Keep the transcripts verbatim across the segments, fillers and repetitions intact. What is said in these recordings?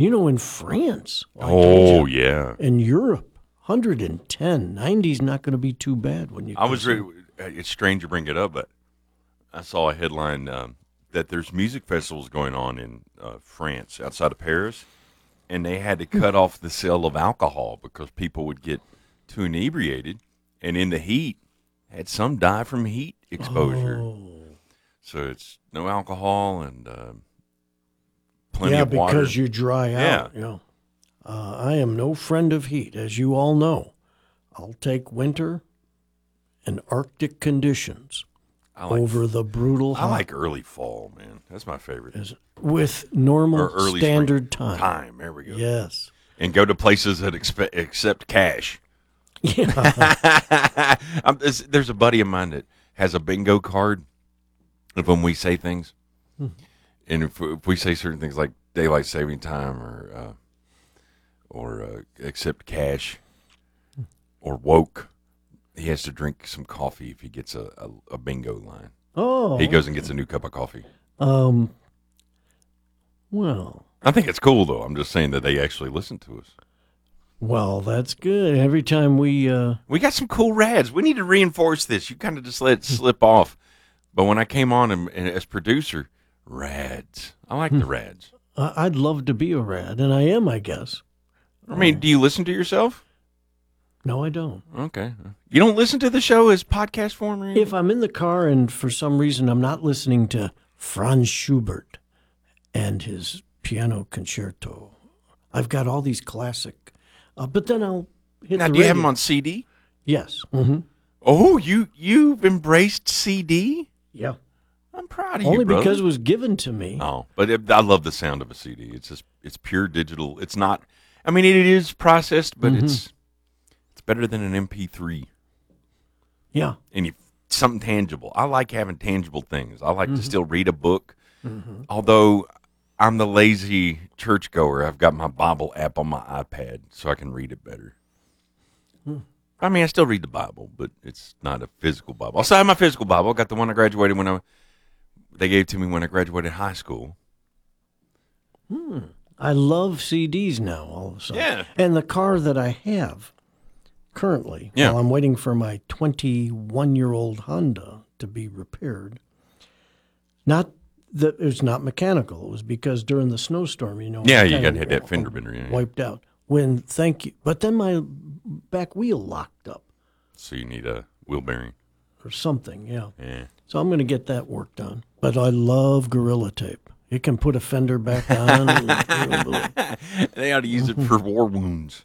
You know, in France. Well, I Oh, told you, yeah. in Europe, one hundred ten. ninety's not going to be too bad when you. I was. consider- Re- it's strange you bring it up, but I saw a headline um, that there's music festivals going on in uh, France outside of Paris, and they had to cut off the sale of alcohol because people would get too inebriated, and in the heat, had some die from heat exposure. Oh. So it's no alcohol and uh, plenty Yeah, of water. because you dry out. Yeah. Uh, I am no friend of heat, as you all know. I'll take winter and Arctic conditions I like, over the brutal I hot like early fall, man. That's my favorite. is- with normal Or early standard spring. time. Time. There we go. Yes. And go to places that expe- accept cash. Yeah. I'm, there's, there's a buddy of mine that has a bingo card of when we say things. Hmm. And if, if we say certain things like daylight saving time or uh, or uh, accept cash or woke, he has to drink some coffee if he gets a, a, a bingo line. Oh. He goes and gets a new cup of coffee. Um. Well. I think it's cool, though. I'm just saying that they actually listen to us. Well, that's good. Every time we. Uh, We got some cool rads. We need to reinforce this. You kind of just let it slip off. But when I came on and, and as producer, rads. I like the rads. I- I'd love to be a rad, and I am, I guess. I mean, do you listen to yourself? No, I don't. Okay. You don't listen to the show as podcast form or anything? If I'm in the car and for some reason I'm not listening to Franz Schubert and his piano concerto, I've got all these classic. Uh, but then I'll hit Now, the do you have radio. them on C D? Yes. Mm-hmm. Oh, you, you've embraced C D? Yeah. I'm proud of Only you, brother. because it was given to me. Oh, but it, I love the sound of a C D. It's just, it's pure digital. It's not, I mean, it is processed, but Mm-hmm. it's it's better than an M P three. Yeah. And you, something tangible. I like having tangible things. I like Mm-hmm. to still read a book. Although I'm the lazy churchgoer, I've got my Bible app on my iPad so I can read it better. Hmm. I mean, I still read the Bible, but it's not a physical Bible. Also, I have my physical Bible. I got the one I graduated when I, they gave to me when I graduated high school. I love C Ds now all of a sudden. Yeah. And the car that I have currently, Yeah. while I'm waiting for my twenty-one-year-old Honda to be repaired, not that it was not mechanical. It was because during the snowstorm, you know. Yeah, I you kinda got to hit that fender bender. Yeah, yeah. wiped out. When, thank you. But then my back wheel locked up So you need a wheel bearing. or something, yeah. Yeah. So I'm going to get that work done. But I love Gorilla Tape. It can put a fender back on. and, They ought to use it for war wounds.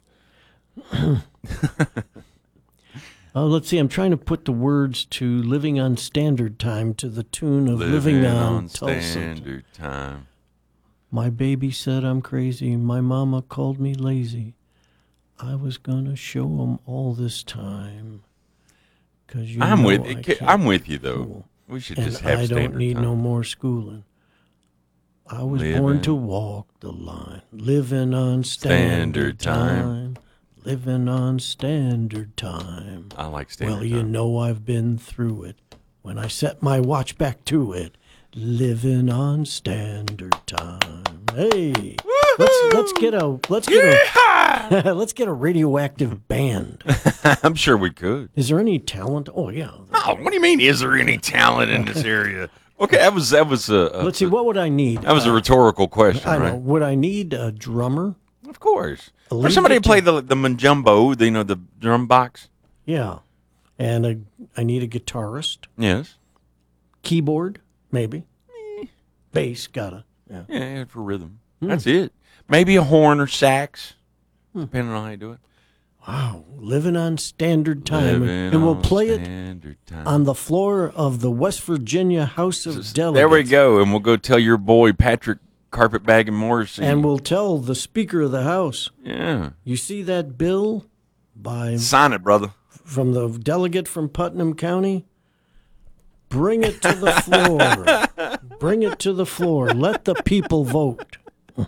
Oh, let's see. I'm trying to put the words to "Living on Standard Time" to the tune of "Living, on, Tulsa." Standard Time. My baby said I'm crazy. My mama called me lazy. I was gonna show 'em all this time. Cause you I'm know with I you. can't I'm with you though. fool. We should And just have I standard don't need time. no more schooling. I was Living- born to walk the line, living on Standard standard, time. time. living on standard time. I like standard Well, you time. know I've been through it. When I set my watch back to it, living on standard time. Hey, let's let's get a let's get a let's get a radioactive band. I'm sure we could. Is there any talent? Oh yeah. Oh, what do you mean? Is there any talent in this area? Okay, that was that was a, a Let's see. What would I need? that was a Uh, rhetorical question, I know. right? Would I need a drummer? Of course. A Or lead somebody to play guitar- the the manjumbo, the, you know, the drum box. Yeah. And a, I need a guitarist. Yes. Keyboard, maybe. Bass, gotta. Yeah. Yeah, for rhythm. Hmm. That's it. Maybe a horn or sax, depending on how you do it. Wow. Living on standard time. Living and we'll on play it standard time. on the floor of the West Virginia House of Delegates. There we go, and we'll go tell your boy Patrick Carpetbag and Morrissey. And we'll tell the Speaker of the House, yeah, you see that bill by sign it, brother. from the delegate from Putnam County? Bring it to the floor. Bring it to the floor. Let the people vote.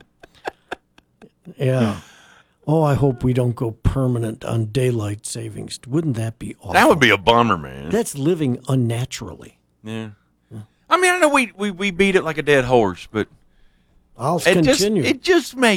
Yeah. Oh, I hope we don't go permanent on daylight savings. Wouldn't that be awful? That would be a bummer, man. That's living unnaturally. Yeah. I mean, I know we, we, we beat it like a dead horse, but I'll it just continue. it just makes